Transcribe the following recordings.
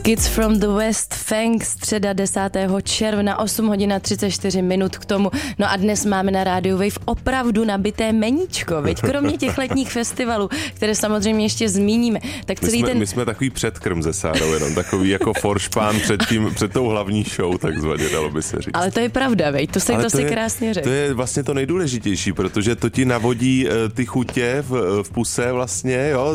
Kids from the West Fang, středa 10. června, 8 hodin a 34 minut k tomu. No a dnes máme na rádiu Wave opravdu nabité meníčko, veď kromě těch letních festivalů, které samozřejmě ještě zmíníme. Tak my jsme takový předkrm ze Sárou, jenom takový jako foršpán před tou hlavní show, takzvaně, dalo by se říct. Ale to je pravda, veď, to si krásně řekl. To je vlastně to nejdůležitější, protože to ti navodí ty chutě v puse vlastně, jo,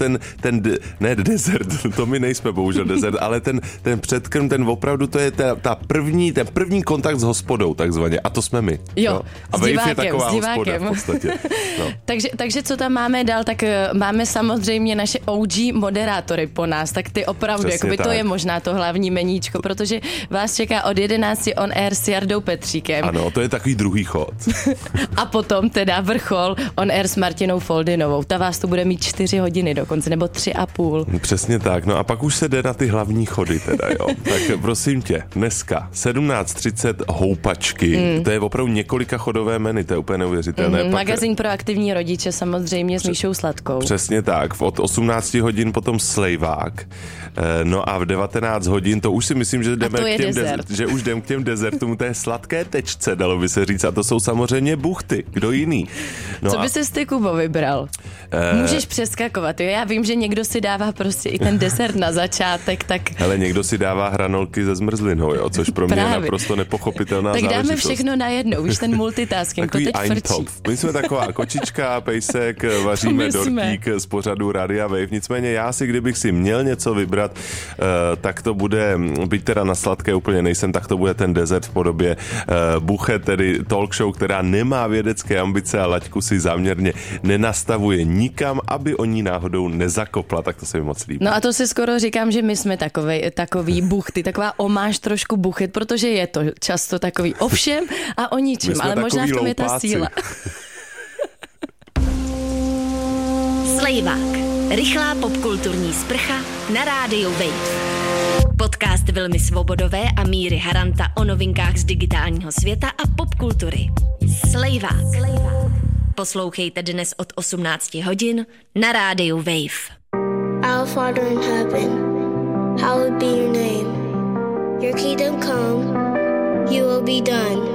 ne desert, to my nejsme bohužel desert, ale ten předkrm, ten opravdu, to je ten první kontakt s hospodou, takzvaně, a to jsme my. Jo, a Wave je taková hospoda v podstatě. No. takže co tam máme dál, tak máme samozřejmě naše OG moderátory po nás, tak ty opravdu, jakoby to je možná to hlavní meníčko, protože vás čeká od 11 on air s Jardou Petříkem. Ano, to je takový druhý chod. A potom teda vrchol on air s Martinou Foldinovou. Ta vás tu bude mít 4 hodiny dokonce, nebo 3,5. Přesně tak, no a pak už se jde na ty hlavní chody teda, jo. Tak prosím tě, dneska 17:30 houpačky, to je opravdu několika chodové menu, to je úplně neuvěřitelné. Magazín pro aktivní rodiče samozřejmě s Míšou Sladkou. Přesně tak, od 18 hodin potom slejvák, no a v 19 hodin, to už si myslím, že jdeme k těm dezertům, to je sladké tečce, dalo by se říct, a to jsou samozřejmě buchty, kdo jiný. No co by si ty, Kubo, vybral? Můžeš přeskakovat, jo? Já vím, že někdo si dává prostě i ten desert na začátek, tak... Hele, někdo si dává hranolky se zmrzlinou, jo, což pro mě je naprosto nepochopitelná záležitost. Tak dáme všechno najednou, už ten multitasking, to teď frčí. My jsme taková kočička, pejsek, vaříme dortík z pořadu Rádia Wave, nicméně já si, kdybych si měl něco vybrat, tak to bude, byť teda na sladké úplně nejsem, tak to bude ten dezert v podobě buchet, tedy talk show, která nemá vědecké ambice a laťku si záměrně nenastavuje nikam, aby o ní náhodou nezakopla, tak to se mi moc líbí. No a to si skoro říkám, že my jsme takový buchty, taková omáž trošku buchet, protože je to často takový o všem a o ničem, ale možná v tom je ta síla. Slejvák. Rychlá popkulturní sprcha na rádiu Wave. Podcast Vilmy Svobodové a Míry Haranta o novinkách z digitálního světa a popkultury. Slejvák. Poslouchejte dnes od 18 hodin na rádiu Wave. Our Father in heaven, hallowed be your name. Your kingdom come, your will be done.